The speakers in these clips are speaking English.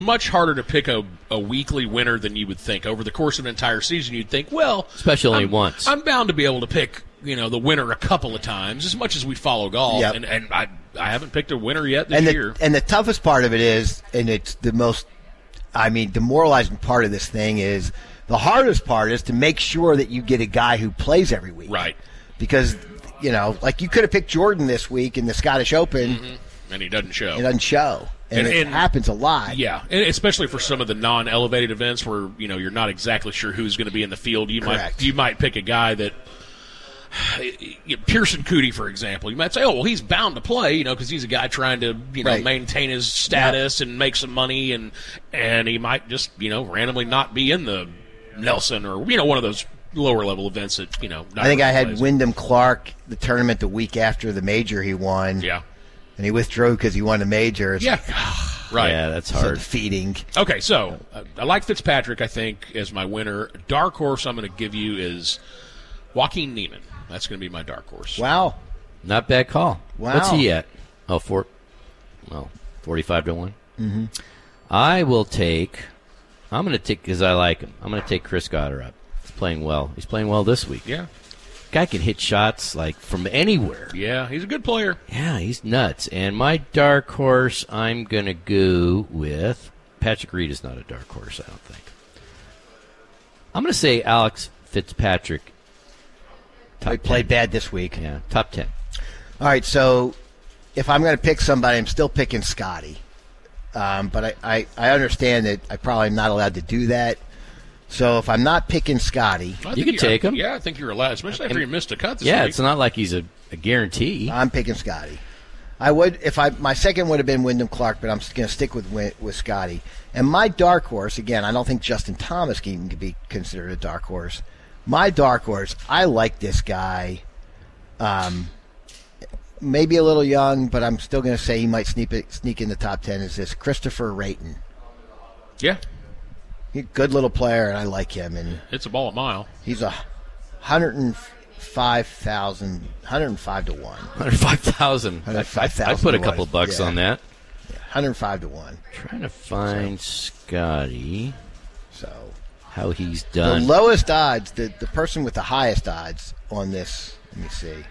much harder to pick a weekly winner than you would think. Over the course of an entire season, you'd think, well, especially only once. I'm bound to be able to pick, the winner a couple of times, as much as we follow golf. Yep. And I haven't picked a winner yet this year. And the toughest part of it is, and it's the most, demoralizing part of this thing is, the hardest part is to make sure that you get a guy who plays every week. Right. Because, like you could have picked Jordan this week in the Scottish Open. Mm-hmm. And he doesn't show. It doesn't show. And it happens a lot. Yeah, and especially for some of the non-elevated events where you're not exactly sure who's going to be in the field. You might pick a guy that Pearson Coody, for example. You might say, oh well, he's bound to play, because he's a guy trying to maintain his status and make some money, and he might just randomly not be in the Nelson or one of those lower level events that I think I had Wyndham Clark the tournament the week after the major he won. Yeah. And he withdrew because he won a major. Yeah. Right. Yeah, that's hard. So defeating. Okay, so I like Fitzpatrick, I think, as my winner. Dark horse I'm going to give you is Joaquin Niemann. That's going to be my dark horse. Wow. Not bad call. Wow. What's he at? 45 to 1. Mm-hmm. I'm going to take, because I like him, I'm going to take Chris Goddard up. He's playing well. He's playing well this week. Yeah. Guy can hit shots like from anywhere. Yeah, he's a good player. Yeah, he's nuts. And my dark horse, I'm going to go with Patrick Reed. Is not a dark horse, I don't think. I'm going to say Alex Fitzpatrick. He played bad this week. Yeah, top 10. All right, so if I'm going to pick somebody, I'm still picking Scotty. But I understand that I probably am not allowed to do that. So if I'm not picking Scotty, you can take him. Yeah, I think you're allowed, especially after you missed a cut this week. week. It's not like he's a guarantee. I'm picking Scotty. I would my second would have been Wyndham Clark, but I'm going to stick with Scotty. And my dark horse, again, I don't think Justin Thomas can be considered a dark horse. My dark horse, I like this guy. Maybe a little young, but I'm still going to say he might sneak in the top 10. Is this Christopher Rayton? Yeah. He's a good little player, and I like him. And it's a ball a mile. He's 105 to 1. 105,000. I put a couple bucks on that. Yeah, 105 to 1. Trying to find Scotty. So how he's done. The lowest odds, the person with the highest odds on this. Let me see.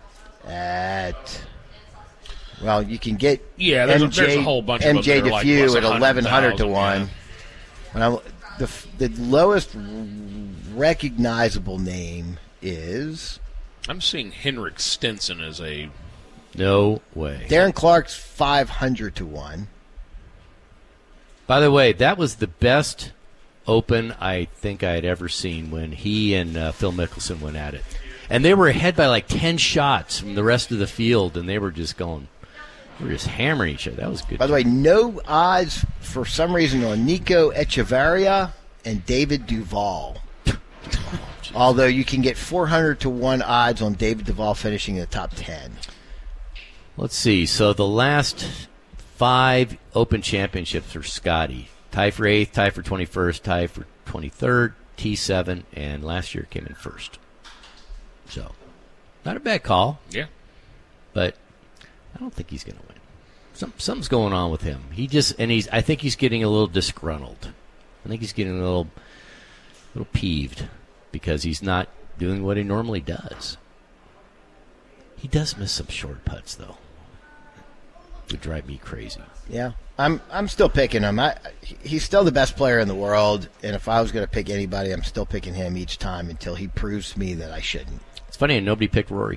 You can get there's a whole bunch of MJ them DeFew at 1,100 to 1. Yeah. When the lowest recognizable name is. I'm seeing Henrik Stenson as a. No way. Darren Clark's 500 to 1. By the way, that was the best Open I think I had ever seen when he and Phil Mickelson went at it. And they were ahead by like 10 shots from the rest of the field, and they were just hammering each other. That was good. By the way, no odds for some reason on Nico Echevarria and David Duval. Although you can get 400 to 1 odds on David Duval finishing in the top 10. Let's see. So the last 5 Open Championships are Scotty. Tie for 8th, tie for 21st, tie for 23rd, T7, and last year came in first. So, not a bad call. Yeah. But I don't think he's going to win. Something's going on with him. I think he's getting a little disgruntled. I think he's getting a little peeved because he's not doing what he normally does. He does miss some short putts, though. It would drive me crazy. Yeah. I'm still picking him. He's still the best player in the world, and if I was going to pick anybody, I'm still picking him each time until he proves to me that I shouldn't. It's funny, nobody picked Rory.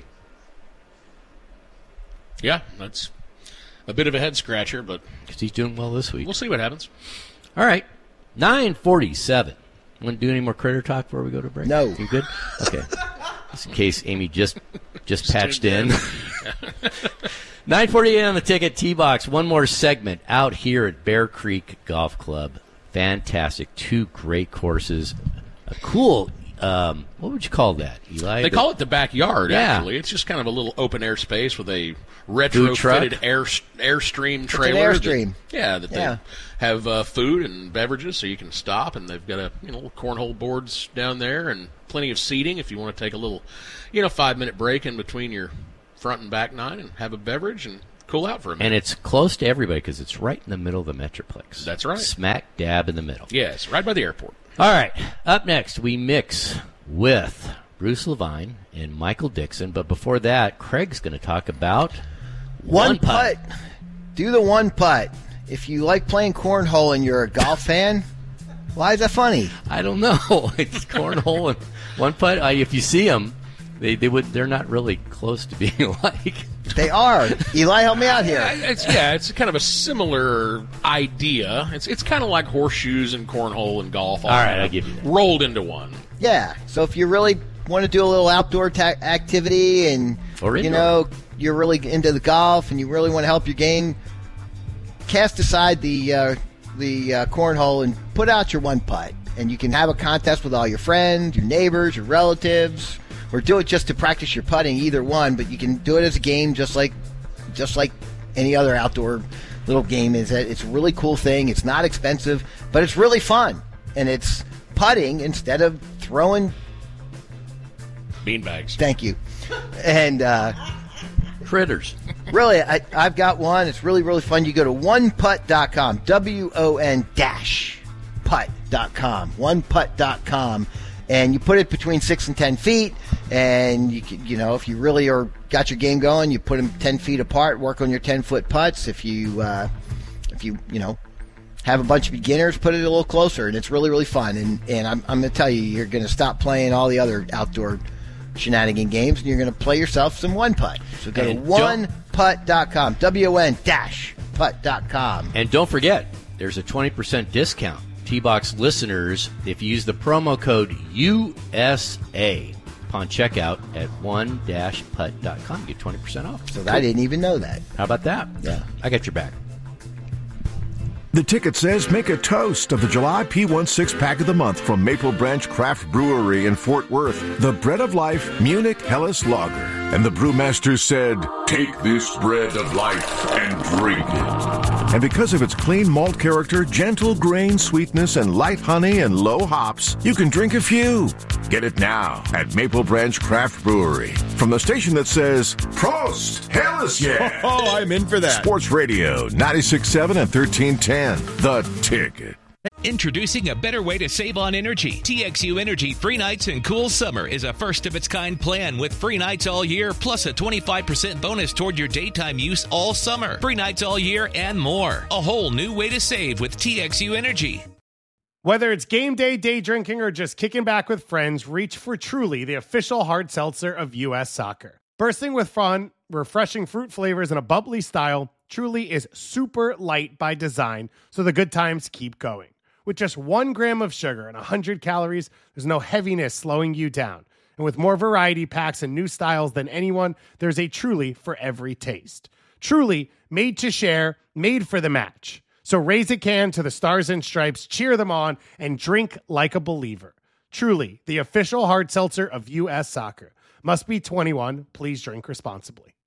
Yeah, that's a bit of a head scratcher, but because he's doing well this week. We'll see what happens. All right, 9:47. Want to do any more critter talk before we go to break? No. You good? Okay. Just in case Amy just patched in. 9:48 on the ticket. T-Box. One more segment out here at Bear Creek Golf Club. Fantastic. 2 great courses. A cool. What would you call that, Eli? They call it the backyard, Yeah. actually. It's just kind of a little open-air space with a retrofitted Airstream trailer. It's an Airstream. That they have food and beverages so you can stop, and they've got little cornhole boards down there and plenty of seating if you want to take a little 5-minute break in between your front and back 9 and have a beverage and cool out for a minute. And it's close to everybody because it's right in the middle of the Metroplex. That's right. Smack dab in the middle. Yes, right by the airport. All right. Up next, we mix with Bruce Levine and Michael Dixon. But before that, Craig's going to talk about one putt. Do the one putt. If you like playing cornhole and you're a golf fan, why is that funny? I don't know. It's cornhole and one putt. If you see them, they're not really close to being alike. They are. Eli, help me out here. It's kind of a similar idea. It's kind of like horseshoes and cornhole and golf. All right, I'll give you that. Rolled into one. Yeah. So if you really want to do a little outdoor activity and, you're really into the golf and you really want to help your game, cast aside the cornhole and put out your one putt. And you can have a contest with all your friends, your neighbors, your relatives, or do it just to practice your putting, either one. But you can do it as a game just like any other outdoor little game is. It's a really cool thing. It's not expensive, but it's really fun. And it's putting instead of throwing beanbags. Thank you. And critters. Really, I've got one. It's really, really fun. You go to oneputt.com, WON-putt.com, oneputt.com, and you put it between 6 and 10 feet, and if you really got your game going, you put them 10 feet apart, work on your 10-foot putts. If you have a bunch of beginners, put it a little closer, and it's really, really fun. And I'm going to tell you, you're going to stop playing all the other outdoor shenanigan games, and you're going to play yourself some one putt. So go to oneputt.com, WON-putt.com. And don't forget, there's a 20% discount. T-Box listeners, if you use the promo code USA upon checkout at one-putt.com, you get 20% off. So I didn't even know that. How about that? Yeah. I got your back. The ticket says make a toast of the July P16 pack of the month from Maple Branch Craft Brewery in Fort Worth, the Bread of Life Munich Helles Lager. And the brewmaster said, take this Bread of Life and drink it. And because of its clean malt character, gentle grain sweetness, and light honey and low hops, you can drink a few. Get it now at Maple Branch Craft Brewery. From the station that says, Prost! Helles yeah! Oh, I'm in for that. Sports Radio, 96.7 and 1310. The Ticket. Introducing a better way to save on energy. TXU Energy Free Nights and Cool Summer is a first-of-its-kind plan with free nights all year, plus a 25% bonus toward your daytime use all summer. Free nights all year and more. A whole new way to save with TXU Energy. Whether it's game day, day drinking, or just kicking back with friends, reach for Truly, the official hard seltzer of U.S. Soccer. Bursting with fun, refreshing fruit flavors, and a bubbly style, Truly is super light by design, so the good times keep going. With just 1 gram of sugar and 100 calories, there's no heaviness slowing you down. And with more variety packs and new styles than anyone, there's a Truly for every taste. Truly, made to share, made for the match. So raise a can to the Stars and Stripes, cheer them on, and drink like a believer. Truly, the official hard seltzer of U.S. Soccer. Must be 21. Please drink responsibly.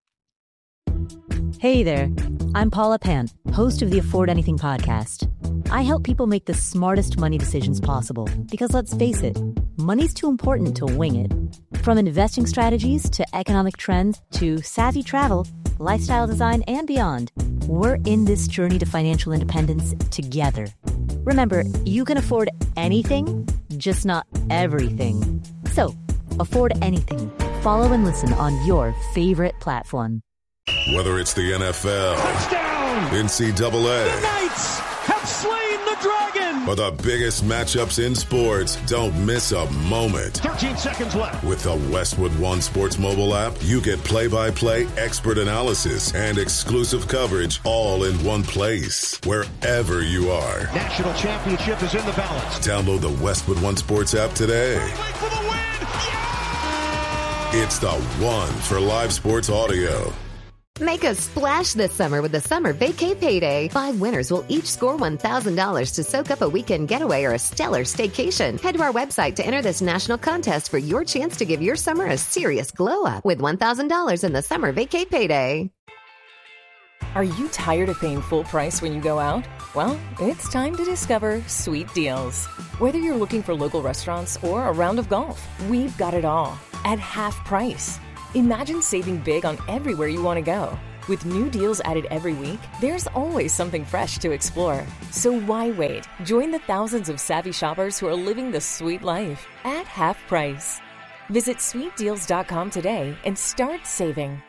Hey there, I'm Paula Pant, host of the Afford Anything podcast. I help people make the smartest money decisions possible because, let's face it, money's too important to wing it. From investing strategies to economic trends to savvy travel, lifestyle design, and beyond, we're in this journey to financial independence together. Remember, you can afford anything, just not everything. So, afford anything. Follow and listen on your favorite platform. Whether it's the NFL, touchdown, NCAA, the Knights have slain the dragon, or the biggest matchups in sports, don't miss a moment. 13 seconds left. With the Westwood One Sports mobile app, you get play-by-play expert analysis and exclusive coverage all in one place, wherever you are. National championship is in the balance. Download the Westwood One Sports app today. For the win! Yeah! It's the one for live sports audio. Make a splash this summer with the Summer Vacay Payday. 5 winners will each score $1,000 to soak up a weekend getaway or a stellar staycation. Head to our website to enter this national contest for your chance to give your summer a serious glow-up with $1,000 in the Summer Vacay Payday. Are you tired of paying full price when you go out? Well, it's time to discover Sweet Deals. Whether you're looking for local restaurants or a round of golf, we've got it all at half price. Imagine saving big on everywhere you want to go. With new deals added every week, there's always something fresh to explore. So why wait? Join the thousands of savvy shoppers who are living the sweet life at half price. Visit sweetdeals.com today and start saving.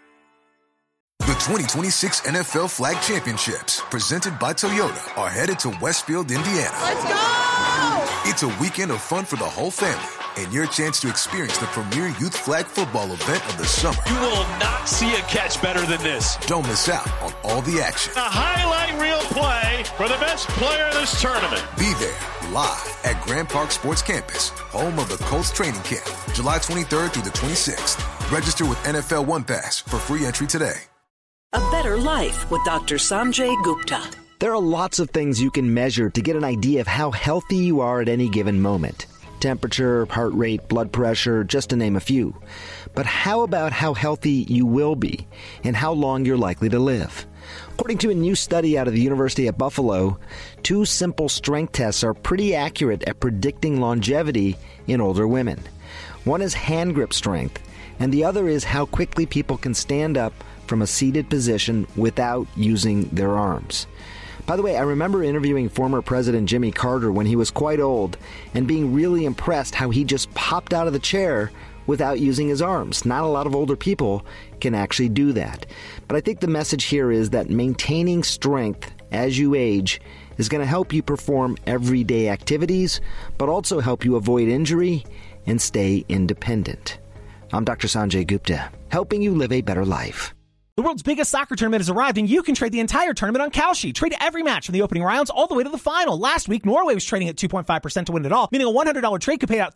The 2026 NFL Flag Championships, presented by Toyota, are headed to Westfield, Indiana. Let's go! It's a weekend of fun for the whole family and your chance to experience the premier youth flag football event of the summer. You will not see a catch better than this. Don't miss out on all the action. A highlight reel play for the best player in this tournament. Be there live at Grand Park Sports Campus, home of the Colts training camp, July 23rd through the 26th. Register with NFL One Pass for free entry today. A better life with Dr. Sanjay Gupta. There are lots of things you can measure to get an idea of how healthy you are at any given moment. Temperature, heart rate, blood pressure, just to name a few. But how about how healthy you will be and how long you're likely to live? According to a new study out of the University of Buffalo, 2 simple strength tests are pretty accurate at predicting longevity in older women. One is hand grip strength, and the other is how quickly people can stand up from a seated position without using their arms. By the way, I remember interviewing former President Jimmy Carter when he was quite old and being really impressed how he just popped out of the chair without using his arms. Not a lot of older people can actually do that. But I think the message here is that maintaining strength as you age is going to help you perform everyday activities, but also help you avoid injury and stay independent. I'm Dr. Sanjay Gupta, helping you live a better life. The world's biggest soccer tournament has arrived, and you can trade the entire tournament on Kalshi. Trade every match from the opening rounds all the way to the final. Last week, Norway was trading at 2.5% to win it all, meaning a $100 trade could pay out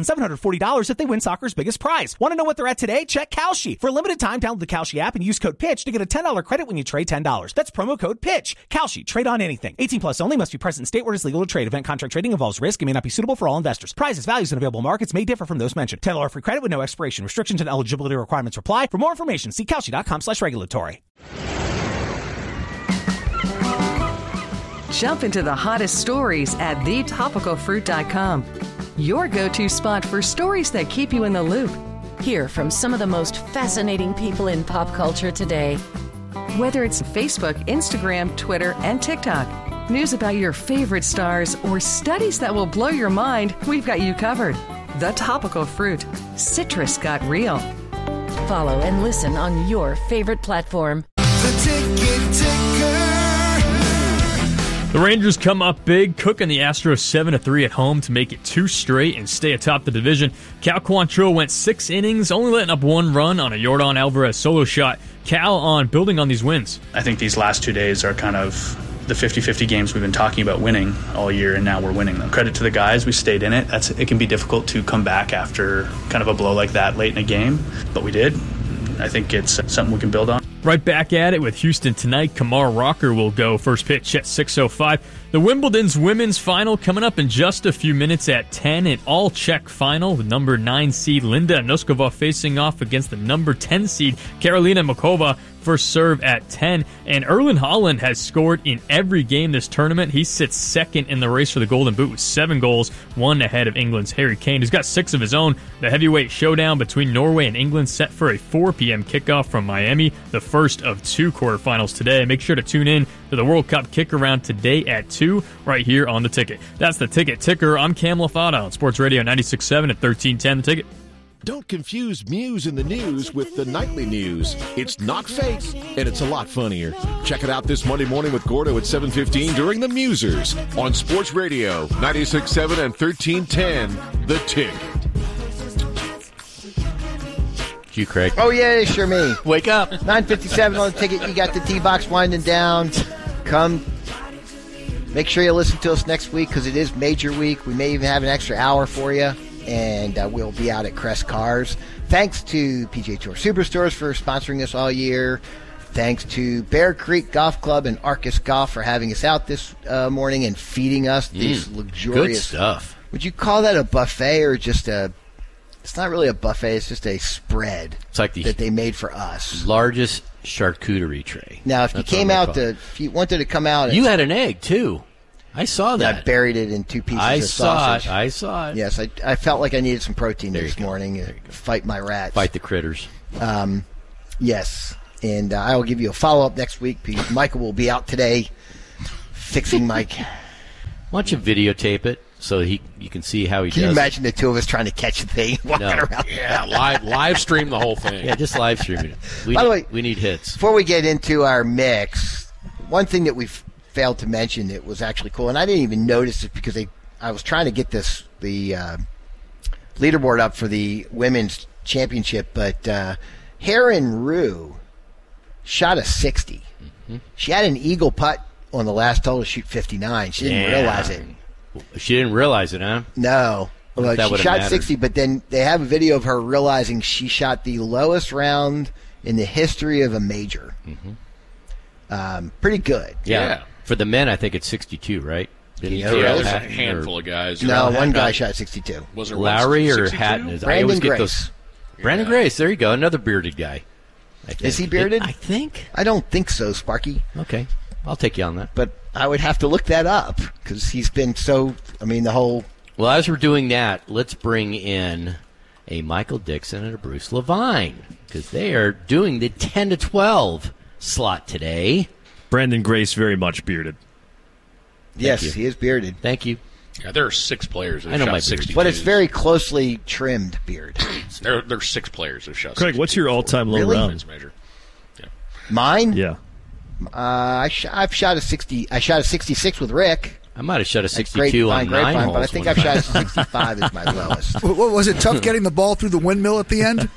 $3,740 if they win soccer's biggest prize. Want to know what they're at today? Check Kalshi. For a limited time, download the Kalshi app and use code PITCH to get a $10 credit when you trade $10. That's promo code PITCH. Kalshi. Trade on anything. 18 plus only. Must be present in state where it's legal to trade. Event contract trading involves risk and may not be suitable for all investors. Prizes, values, and available markets may differ from those mentioned. $10 free credit with no expiration. Restrictions and eligibility requirements apply. For more information, see Kalshi.com/regulatory. Jump into the hottest stories at thetopicalfruit.com. Your go-to spot for stories that keep you in the loop. Hear from some of the most fascinating people in pop culture today. Whether it's Facebook, Instagram, Twitter, and TikTok, news about your favorite stars, or studies that will blow your mind, we've got you covered. The Topical Fruit. Citrus got real. Follow and listen on your favorite platform. The Ticket Ticker. The Rangers come up big, cooking the Astros 7-3 at home to make it 2 straight and stay atop the division. Cal Quantrill went 6 innings, only letting up 1 run on a Yordan Alvarez solo shot. Cal on building on these wins. I think these last 2 days are kind of the 50-50 games we've been talking about winning all year, and now we're winning them. Credit to the guys, we stayed in it. It can be difficult to come back after kind of a blow like that late in a game, but we did. I think it's something we can build on. Right back at it with Houston tonight. Kamar Rocker will go first pitch at 6:05. The Wimbledon's women's final coming up in just a few minutes at 10. An all-Czech final with number 9 seed Linda Noskova facing off against the number 10 seed Karolina Mukova. First serve at 10. And Erling Haaland has scored in every game this tournament. He sits second in the race for the Golden Boot with 7 goals, 1 ahead of England's Harry Kane, who's got 6 of his own. The heavyweight showdown between Norway and England set for a 4 p.m. kickoff from Miami, the first of 2 quarterfinals today. Make sure to tune in to the World Cup kick-around today at 2 right here on The Ticket. That's The Ticket Ticker. I'm Cam Lafada on Sports Radio 96.7 at 1310 The Ticket. Don't confuse Muse in the news with the nightly news. It's not fake, and it's a lot funnier. Check it out this Monday morning with Gordo at 7:15 during the Musers on Sports Radio 96.7 and 1310 The Ticket. You, Craig. Oh, yeah, sure me. Wake up. 9:57 on The Ticket. You got the T-Box winding down. Come. Make sure you listen to us next week because it is Major Week. We may even have an extra hour for you. And we'll be out at Crest Cars. Thanks to PGA Tour Superstores for sponsoring us all year. Thanks to Bear Creek Golf Club and Arcus Golf for having us out this morning and feeding us these luxurious... Good stuff. Would you call that a buffet or just a... It's not really a buffet. It's just a spread it's like that they made for us. Largest charcuterie tray. Now, if if you wanted to come out... You had an egg, too. I saw that. I buried it in 2 pieces of sausage. I saw it. Yes, I felt like I needed some protein this morning to fight my rats. Fight the critters. Yes. And I will give you a follow-up next week because Michael will be out today fixing Mike. Why don't you videotape it so you can see how he Can does you imagine the two of us trying to catch the thing walking around? Yeah, live stream the whole thing. Yeah, just live stream it. By the way, we need hits. Before we get into our mix, one thing that we've failed to mention that was actually cool, and I didn't even notice it because I was trying to get the leaderboard up for the women's championship, but Heron Rue shot a 60. Mm-hmm. She had an eagle putt on the last hole to shoot 59. She didn't realize it. She didn't realize it, huh? No. Well, she shot mattered. 60, but then they have a video of her realizing she shot the lowest round in the history of a major. Mm-hmm. Pretty good. Yeah. For the men, I think it's 62, right? There's a handful of guys. No, one guy shot 62. Was it Lowry or Hatton? Brandon I always Grace. get those. Brandon Grace. There you go. Another bearded guy. Is he bearded? I think. I don't think so, Sparky. Okay. I'll take you on that. But I would have to look that up because he's been the whole... Well, as we're doing that, let's bring in a Michael Dixon and a Bruce Levine because they are doing the 10 to 12 slot today. Brandon Grace very much bearded. Yes, he is bearded. Thank you. Yeah, there are 6 players that I know shot my 62. But it's very closely trimmed beard. There are 6 players that shot 62. Craig, what's your all-time low round? Measure. Yeah. Mine? Yeah. I've shot a 60. I shot a 66 with Rick. I might have shot a 62 on 9 holes. But I think I've shot a 65 as my lowest. What, was it tough getting the ball through the windmill at the end?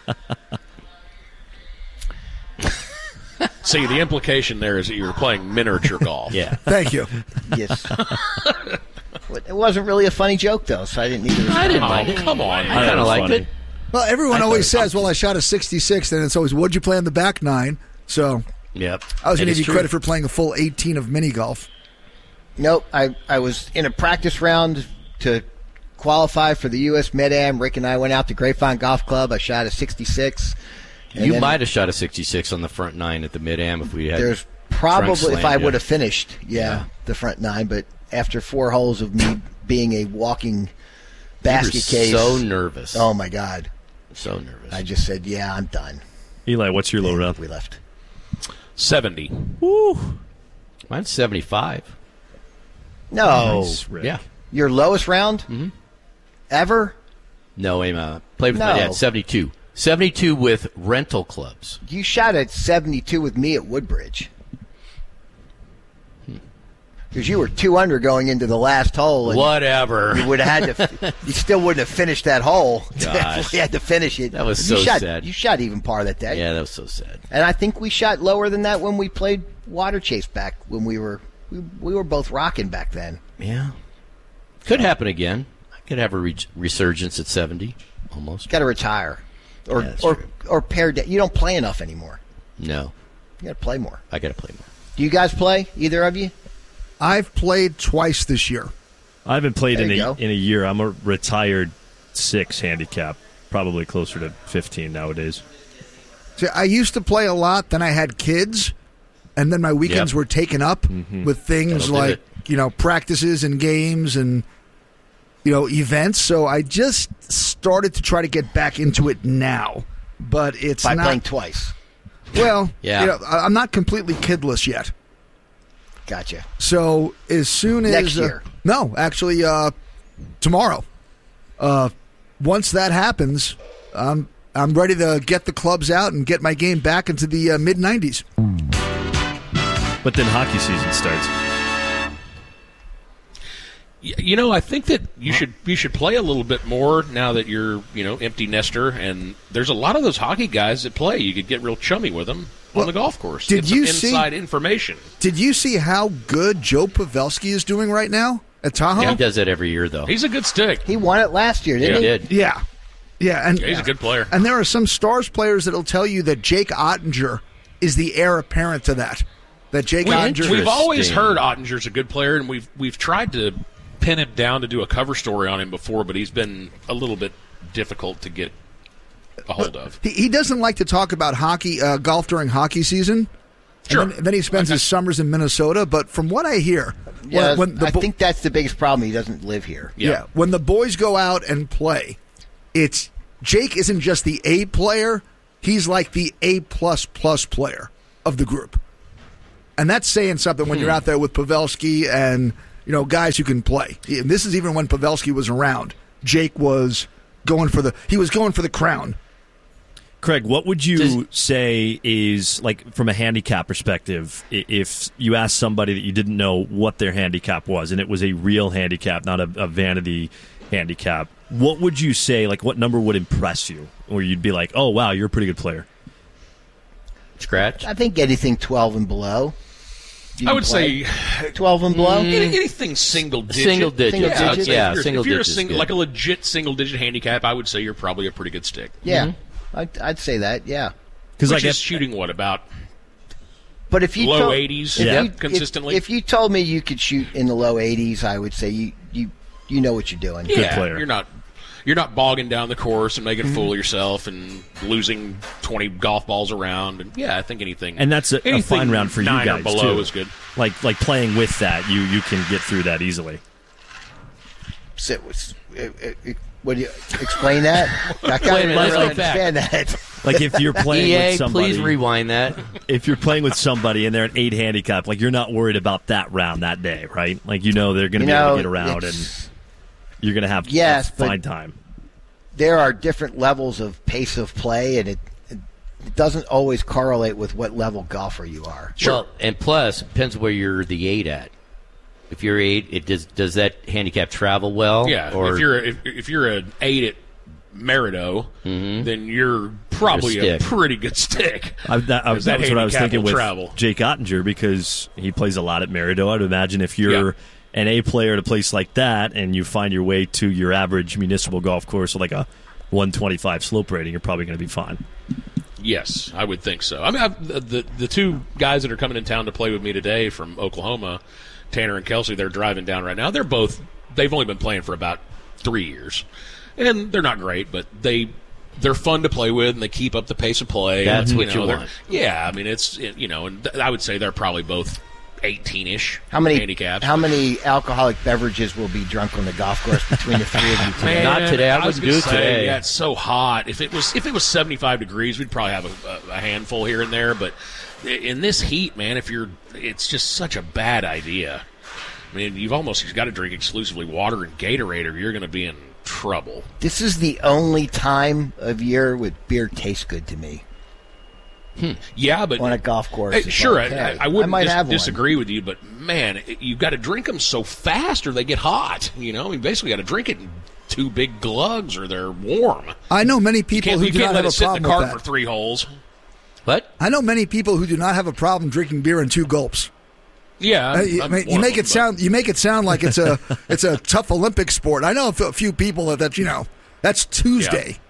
See, the implication there is that you were playing miniature golf. Yeah. Thank you. Yes. It wasn't really a funny joke, though, so I didn't need to respond. I didn't mind it. Come on. I kind of liked it. Well, everyone always says, well, I shot a 66, and it's always, what'd you play on the back 9? So yep. I was going to give you true. credit for playing a full 18 of mini golf. Nope. I was in a practice round to qualify for the U.S. Mid-Am. Rick and I went out to Grapevine Golf Club. I shot a 66. You might have shot a 66 on the front 9 at the Mid-Am if we had. There's probably, slam, if I would have finished, the front 9. But after 4 holes of me being a walking basket case. So nervous. Oh, my God. So nervous. I just said, I'm done. Eli, what's your low round? We left. 70. Woo. Mine's 75. No. Nice, Rick. Yeah. Your lowest round? Mm-hmm. Ever? No, played with my dad. 72. 72 with rental clubs. You shot at 72 with me at Woodbridge. Because you were 2 under going into the last hole. And whatever. You would have had to. You still wouldn't have finished that hole. Gosh. You had to finish it. That was so sad. You shot even par that day. Yeah, that was so sad. And I think we shot lower than that when we played Water Chase back when we were both rocking back then. Yeah. Could happen again. I could have a resurgence at 70, almost. Got to retire, or pare down. You don't play enough anymore. No. You got to play more. I got to play more. Do you guys play? Either of you? I've played twice this year. I haven't played in There you a year. I'm a retired 6 handicap, probably closer to 15 nowadays. See, I used to play a lot, then I had kids, and then my weekends were taken up with things like, practices and games and, events. So I just started to try to get back into it now. But it's By not playing twice. Well, yeah. I'm not completely kidless yet. Gotcha. So as soon as next year. No, actually tomorrow. Once that happens, I'm ready to get the clubs out and get my game back into the mid-90s. But then hockey season starts. I think that you should play a little bit more now that you're, empty nester, and there's a lot of those hockey guys that play. You could get real chummy with them on the golf course. Did you see inside information? Did you see how good Joe Pavelski is doing right now at Tahoe? Yeah, he does that every year, though. He's a good stick. He won it last year, didn't he? He did. Yeah. Yeah, and he's a good player. And there are some Stars players that'll tell you that Jake Ottinger is the heir apparent to that. That Jake Ottinger. We've always heard Ottinger's a good player, and we've tried to pin him down to do a cover story on him before, but he's been a little bit difficult to get a hold of. He doesn't like to talk about hockey, golf during hockey season. Sure. And then he spends his summers in Minnesota. But from what I hear, I think that's the biggest problem. He doesn't live here. Yeah. When the boys go out and play, it's Jake isn't just the A player. he's like the A++ player of the group. And that's saying something when you're out there with Pavelski and, guys who can play. And this is even when Pavelski was around. Jake was going for the crown. Craig, what would you say is, like, from a handicap perspective, if you asked somebody that you didn't know what their handicap was, and it was a real handicap, not a vanity handicap, what would you say, like, what number would impress you? Or you'd be like, oh, wow, you're a pretty good player. Scratch? I think anything 12 and below. I would say 12 and below. Anything single digit. Single digit. If you're like a legit single digit handicap, I would say you're probably a pretty good stick. Yeah. I'd say that, yeah. Which is shooting what, about but if you low 80s consistently? If you told me you could shoot in the low 80s, I would say you know what you're doing. Yeah, good player. You're not bogging down the course and making a fool of yourself and losing 20 golf balls around. And I think anything. And that's a fine round for you guys, 9 or below too. is good. Like playing with that, you can get through that easily. Would you explain that? I can't really understand that. Like if you're playing with somebody, please rewind that. If you're playing with somebody and they're an 8 handicap, like you're not worried about that round that day, right? Like they're going to be able to get around and you're going to have a fine time. There are different levels of pace of play, and it doesn't always correlate with what level golfer you are. Sure. Well, and plus, it depends where you're the 8 at. If you're 8, does that handicap travel well? Yeah. Or if you're an 8 at Merido, then you're probably a pretty good stick. That was what I was thinking with Jake Ottinger, because he plays a lot at Merido. I'd imagine if you're an A player at a place like that and you find your way to your average municipal golf course with like a 125 slope rating, you're probably going to be fine. Yes, I would think so. I mean, the two guys that are coming in town to play with me today from Oklahoma, Tanner and Kelsey, they're driving down right now. They've only been playing for about 3 years. And they're not great, but they're fun to play with, and they keep up the pace of play. That's what you want. Yeah, I mean, and I would say they're probably both 18-ish handicaps. How many alcoholic beverages will be drunk on the golf course between the three of you today? Not today. I wouldn't do it today. Yeah, it's so hot. If it was 75 degrees, we'd probably have a handful here and there, but in this heat, man, it's just such a bad idea. I mean, you've got to drink exclusively water and Gatorade, or you're going to be in trouble. This is the only time of year with beer tastes good to me. Yeah, but on a golf course, sure, I wouldn't disagree with you, but man, you've got to drink them so fast, or they get hot. I mean, basically, got to drink it in 2 big glugs, or they're warm. I know many people who do not have a problem with that. You can't let it sit in the cart for 3 holes. What? I know many people who do not have a problem drinking beer in 2 gulps. Yeah, you make it sound like it's a tough Olympic sport. I know a few people that's Tuesday. Yeah.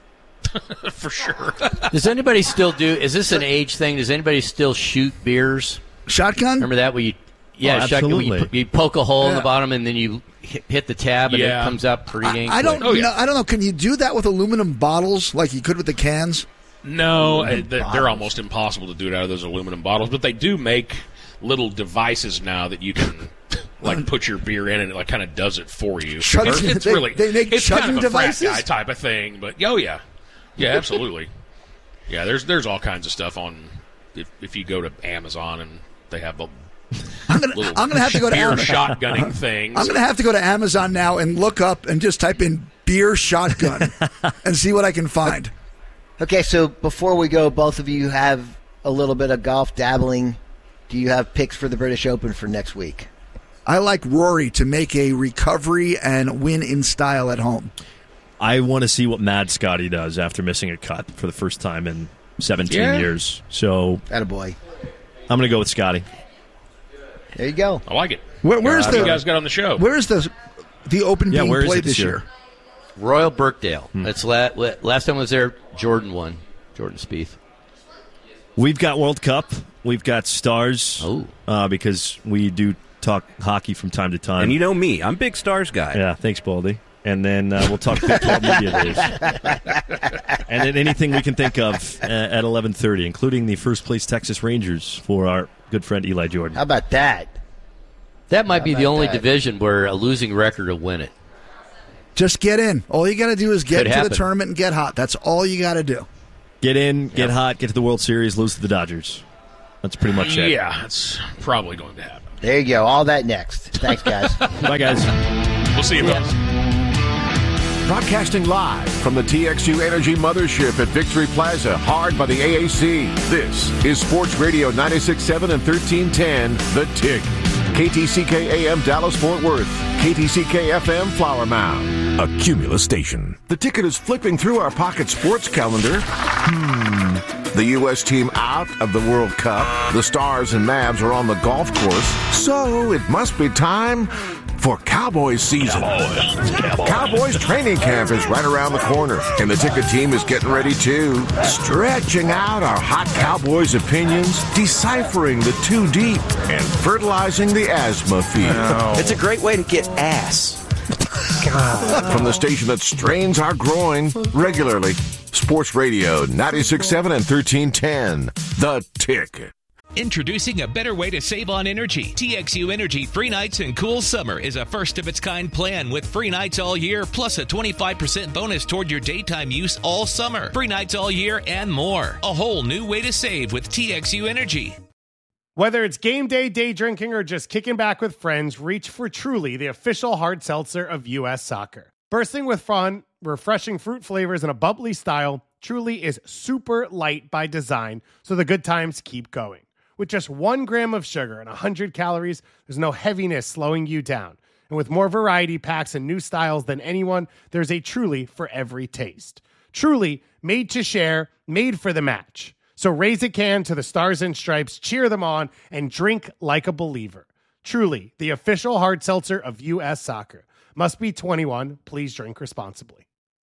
For sure. Does anybody still is this an age thing? Does anybody still shoot beers? Shotgun? Remember that where absolutely. You poke a hole in the bottom and then you hit the tab and it comes up pretty dang I don't know. Can you do that with aluminum bottles like you could with the cans? No, they're almost impossible to do it out of those aluminum bottles, but they do make little devices now that you can put your beer in and it kind of does it for you. They make it's kind of a devices? frat guy type of thing, but yeah, absolutely. Yeah, there's all kinds of stuff on if you go to Amazon and they have I'm gonna have to go to beer Amazon. shotgunning things. I'm gonna have to go to Amazon now and look up and just type in beer shotgun and see what I can find. Okay, so before we go, both of you have a little bit of golf dabbling. Do you have picks for the British Open for next week? I like Rory to make a recovery and win in style at home. I want to see what Mad Scotty does after missing a cut for the first time in 17 years. So, attaboy. I'm going to go with Scotty. There you go. I like it. Where's you guys got on the show? Where's the Open being played this year? Royal Birkdale. That's last time I was there. Jordan won. Jordan Spieth. We've got World Cup. We've got Stars. Because we do talk hockey from time to time. And you know me. I'm a big Stars guy. Yeah, thanks, Baldy. And then we'll talk Big 12 Media Days. And then anything we can think of at 11:30, including the first-place Texas Rangers for our good friend Eli Jordan. How about that? That might be the only division where a losing record will win it. Just get in. All you got to do is get to the tournament and get hot. That's all you got to do. Get in, get hot, get to the World Series, lose to the Dodgers. That's pretty much it. Yeah, that's probably going to happen. There you go. All that next. Thanks, guys. Bye, guys. We'll see you, fellas. Broadcasting live from the TXU Energy Mothership at Victory Plaza, hard by the AAC. This is Sports Radio 96.7 and 1310, The Tick. KTCK AM Dallas-Fort Worth. KTCK FM Flower Mound. A Cumulus station. The Ticket is flipping through our pocket sports calendar. The U.S. team out of the World Cup. The Stars and Mavs are on the golf course. So it must be time for Cowboys season. Cowboys training camp is right around the corner, and the Ticket team is getting ready too. Stretching out our hot Cowboys opinions, deciphering the too deep, and fertilizing the asthma field. It's a great way to get ass. From the station that strains our groin regularly, Sports Radio 96.7 and 1310, The Ticket. Introducing a better way to save on energy. TXU Energy Free Nights and Cool Summer is a first-of-its-kind plan with free nights all year, plus a 25% bonus toward your daytime use all summer. Free nights all year and more. A whole new way to save with TXU Energy. Whether it's game day, day drinking, or just kicking back with friends, reach for Truly, the official hard seltzer of U.S. Soccer. Bursting with fun, refreshing fruit flavors, and a bubbly style, Truly is super light by design, so the good times keep going. With just 1 gram of sugar and 100 calories, there's no heaviness slowing you down. And with more variety packs and new styles than anyone, there's a Truly for every taste. Truly, made to share, made for the match. So raise a can to the Stars and Stripes, cheer them on, and drink like a believer. Truly, the official hard seltzer of U.S. Soccer. Must be 21. Please drink responsibly.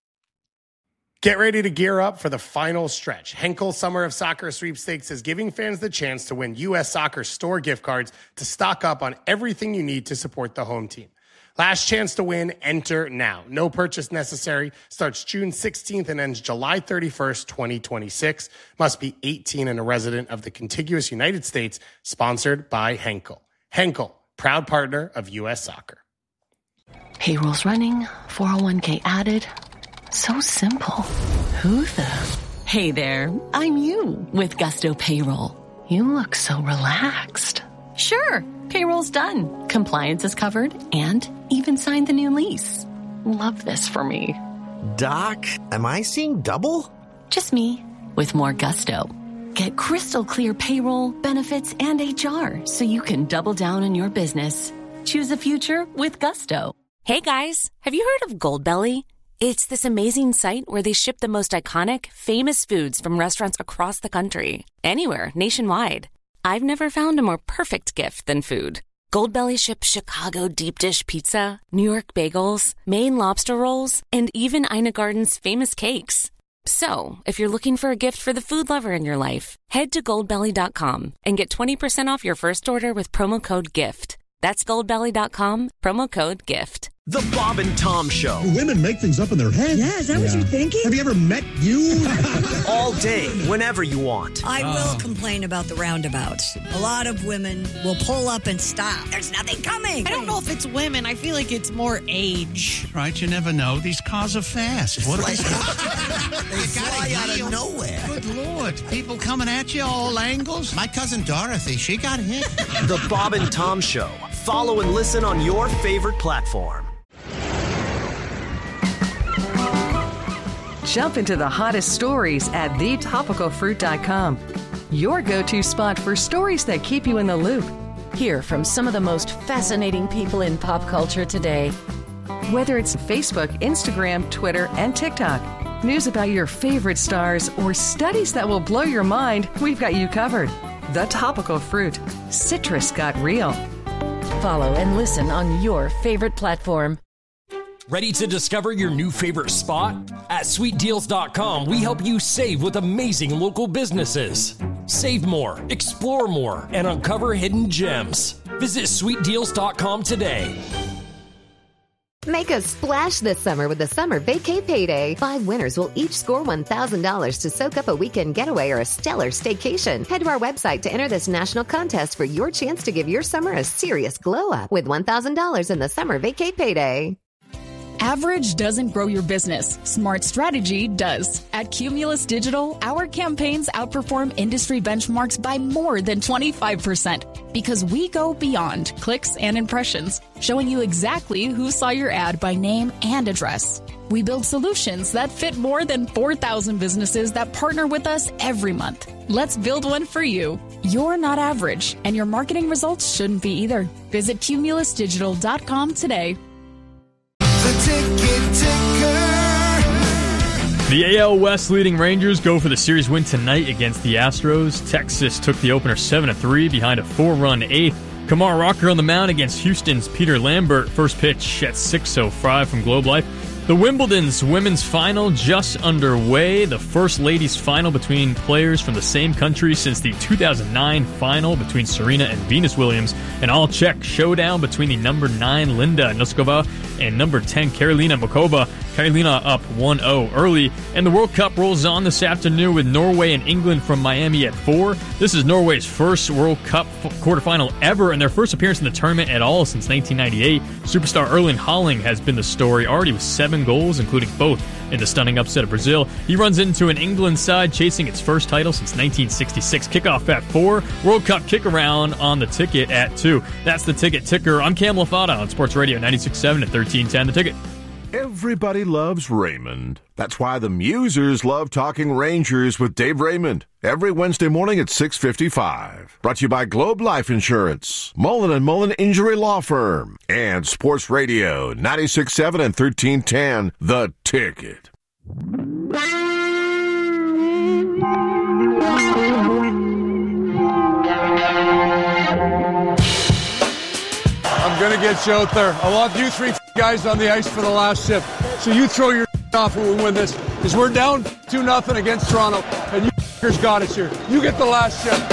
Get ready to gear up for the final stretch. Henkel Summer of Soccer Sweepstakes is giving fans the chance to win U.S. Soccer store gift cards to stock up on everything you need to support the home team. Last chance to win, enter now. No purchase necessary. Starts June 16th and ends July 31st, 2026. Must be 18 and a resident of the contiguous United States. Sponsored by Henkel. Henkel, proud partner of U.S. Soccer. Payroll's running, 401k added. So simple. Who the? Hey there, I'm you with Gusto Payroll. You look so relaxed. Sure, payroll's done. Compliance is covered and even signed the new lease. Love this for me. Doc, am I seeing double? Just me with more Gusto. Get crystal clear payroll, benefits, and HR so you can double down on your business. Choose a future with Gusto. Hey guys, have you heard of Goldbelly? It's this amazing site where they ship the most iconic, famous foods from restaurants across the country. Anywhere, nationwide. I've never found a more perfect gift than food. Goldbelly ships Chicago deep dish pizza, New York bagels, Maine lobster rolls, and even Ina Garden's famous cakes. So, if you're looking for a gift for the food lover in your life, head to Goldbelly.com and get 20% off your first order with promo code GIFT. That's Goldbelly.com, promo code GIFT. The Bob and Tom Show. Women make things up in their head. Yeah, is that what you're thinking? Have you ever met you? All day, whenever you want. I will complain about the roundabouts. A lot of women will pull up and stop. There's nothing coming. I don't know if it's women. I feel like it's more age. Right, you never know. These cars are fast. What They fly out of nowhere. Good Lord. People coming at you all angles. My cousin Dorothy, she got hit. The Bob and Tom Show. Follow and listen on your favorite platform. Jump into the hottest stories at thetopicalfruit.com. Your go-to spot for stories that keep you in the loop. Hear from some of the most fascinating people in pop culture today. Whether it's Facebook, Instagram, Twitter, and TikTok, news about your favorite stars, or studies that will blow your mind, we've got you covered. The Topical Fruit. Citrus got real. Follow and listen on your favorite platform. Ready to discover your new favorite spot? At SweetDeals.com, we help you save with amazing local businesses. Save more, explore more, and uncover hidden gems. Visit SweetDeals.com today. Make a splash this summer with the Summer Vacay Payday. 5 winners will each score $1,000 to soak up a weekend getaway or a stellar staycation. Head to our website to enter this national contest for your chance to give your summer a serious glow up with $1,000 in the Summer Vacay Payday. Average doesn't grow your business. Smart strategy does. At Cumulus Digital, our campaigns outperform industry benchmarks by more than 25% because we go beyond clicks and impressions, showing you exactly who saw your ad by name and address. We build solutions that fit more than 4,000 businesses that partner with us every month. Let's build one for you. You're not average, and your marketing results shouldn't be either. Visit cumulusdigital.com today. The AL West leading Rangers go for the series win tonight against the Astros. Texas took the opener 7-3 behind a 4-run eighth. Kumar Rocker on the mound against Houston's Peter Lambert. First pitch at 6:05 from Globe Life. The Wimbledon's women's final just underway. The first ladies' final between players from the same country since the 2009 final between Serena and Venus Williams. An all-Czech showdown between the number 9 Linda Noskova and number 10 Karolina Muchova. Karolina up 1-0 early. And the World Cup rolls on this afternoon with Norway and England from Miami at 4. This is Norway's first World Cup quarterfinal ever and their first appearance in the tournament at all since 1998. Superstar Erling Haaland has been the story, already with 7 goals, including both in the stunning upset of Brazil. He runs into an England side chasing its first title since 1966. Kickoff at 4. World Cup kick around on the ticket at 2. That's the ticket ticker. I'm Cam Lafata on Sports Radio 96.7 and 1310 The Ticket. Everybody loves Raymond. That's why the Musers love talking Rangers with Dave Raymond every Wednesday morning at 6:55. Brought to you by Globe Life Insurance, Mullen & Mullen Injury Law Firm, and Sports Radio 96.7 and 1310 The Ticket. I'm going to get you out there. I want you 3 guys on the ice for the last shift. So you throw your off when we win this. Because we're down 2-0 against Toronto. And you got us here. You get the last shift.